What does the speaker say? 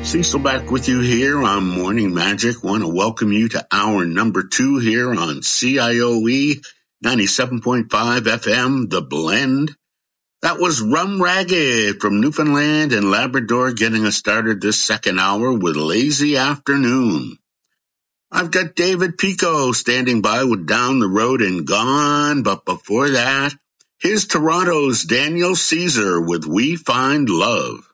Cecil back with you here on Morning Magic. Want to welcome you to hour number 2 here on CIOE 97.5 FM, The Blend. That was Rum Ragged from Newfoundland and Labrador getting us started this second hour with Lazy Afternoon. I've got David Pico standing by with Down the Road and Gone, but before that, here's Toronto's Daniel Caesar with We Find Love.